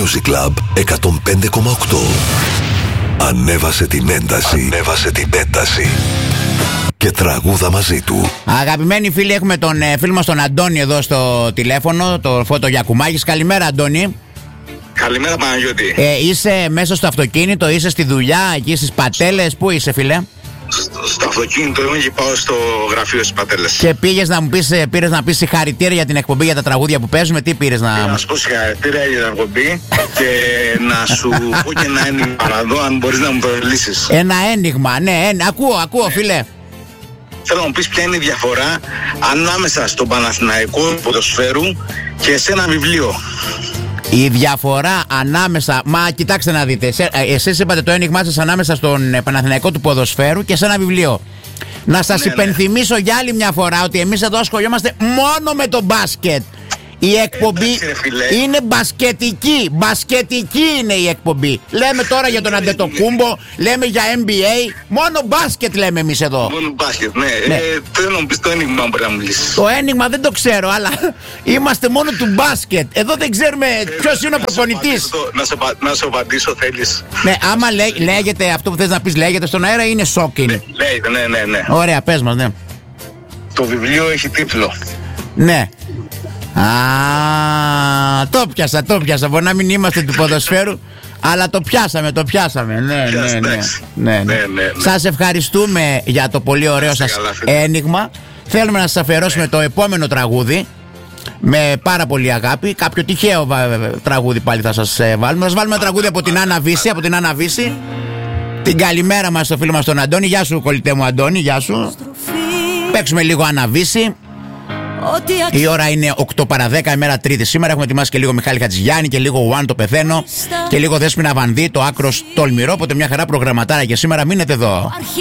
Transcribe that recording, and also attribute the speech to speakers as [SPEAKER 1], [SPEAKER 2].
[SPEAKER 1] Music Club 105,8. Ανέβασε την ένταση. Και τραγούδα μαζί του.
[SPEAKER 2] Αγαπημένοι φίλοι, έχουμε τον φίλο μας τον Αντώνη εδώ στο τηλέφωνο, το Φώτο Γιακουμάκης. Καλημέρα, Αντώνη.
[SPEAKER 3] Καλημέρα, Παναγιώτη.
[SPEAKER 2] Είσαι μέσα στο αυτοκίνητο, είσαι στη δουλειά, εκεί στις Πατέλες, πού είσαι, φίλε?
[SPEAKER 3] Στο αυτοκίνητο είμαι και πάω στο γραφείο στις Πατέλες.
[SPEAKER 2] Και πήρες να πεις συγχαρητήρια για την εκπομπή, για τα τραγούδια που παίζουμε, τι πήρες να...
[SPEAKER 3] Να σου πω συγχαρητήρια για την εκπομπή και να σου πω και ένα ένιγμα να δω αν μπορείς να μου το λύσεις.
[SPEAKER 2] Ένα ένιγμα, ναι, ακούω, φίλε.
[SPEAKER 3] Θέλω να μου πεις ποια είναι η διαφορά ανάμεσα στον Παναθηναϊκό ποδοσφαίρου και σε ένα βιβλίο.
[SPEAKER 2] Η διαφορά ανάμεσα... Μα κοιτάξτε να δείτε, εσείς είπατε το ένιγμά σας ανάμεσα στον Παναθηναϊκό του ποδοσφαίρου και σε ένα βιβλίο. Να σας υπενθυμίσω για άλλη μια φορά ότι εμείς εδώ ασχολιόμαστε μόνο με το μπάσκετ. Η εκπομπή είναι μπασκετική. Μπασκετική είναι η εκπομπή. Λέμε τώρα για τον Αντετοκούμπο, λέμε για NBA. Μόνο μπάσκετ λέμε εμείς εδώ.
[SPEAKER 3] Μόνο μπάσκετ, ναι. Θέλω να μου πεις το ένιγμα αν μπορεί να μου λύσεις.
[SPEAKER 2] Το ένιγμα δεν το ξέρω, αλλά είμαστε μόνο του μπάσκετ. Εδώ δεν ξέρουμε ποιος είναι ο προπονητής.
[SPEAKER 3] Να σου απαντήσω, θέλεις?
[SPEAKER 2] Ναι, άμα λέγεται αυτό που θες να πεις, λέγεται στον αέρα ή είναι shocking?
[SPEAKER 3] Λέγεται, ναι.
[SPEAKER 2] Ωραία, πες μας, ναι.
[SPEAKER 3] Το βιβλίο έχει τίτλο.
[SPEAKER 2] Ναι. Το πιάσα. Μπορεί να μην είμαστε του ποδοσφαίρου, αλλά το πιάσαμε. Ναι. Σας ευχαριστούμε για το πολύ ωραίο σας ένιγμα. Θέλουμε να σας αφιερώσουμε το επόμενο τραγούδι με πάρα πολύ αγάπη. Κάποιο τυχαίο τραγούδι πάλι θα σας βάλουμε. Θα σας βάλουμε ένα τραγούδι από την Άννα Βύση. Την καλημέρα μας στο φίλο μας τον Αντώνη. Γεια σου, κολλητέ μου Αντώνη, γεια σου. Παίξουμε λίγο Άννα Βύση. Η ώρα είναι 8 παρα 10, ημέρα Τρίτη. Σήμερα έχουμε ετοιμάσει και λίγο Μιχάλη Χατζηγιάννη και λίγο Ουάν το πεθαίνω και λίγο Δέσποινα Βανδύ, το άκρος τολμηρό. Οπότε μια χαρά προγραμματάρα και σήμερα, μείνετε εδώ.